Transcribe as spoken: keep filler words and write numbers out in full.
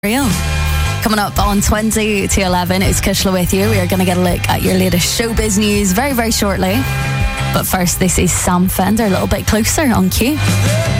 Real. Coming up on twenty to eleven, it's Kushla with you. We are going to get a look at your latest showbiz news very, very shortly. But first, this is Sam Fender, a little bit closer on Q.